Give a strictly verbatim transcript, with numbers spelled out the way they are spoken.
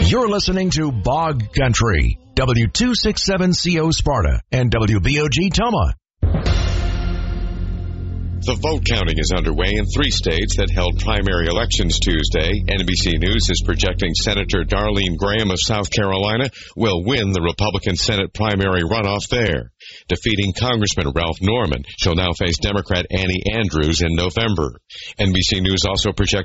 You're listening to Bog Country, W two sixty-seven C O Sparta and W B O G Toma. The vote counting is underway in three states that held primary elections Tuesday. N B C News is projecting Senator Darlene Graham of South Carolina will win the Republican Senate primary runoff there. Defeating Congressman Ralph Norman, she'll now face Democrat Annie Andrews in November. N B C News also projects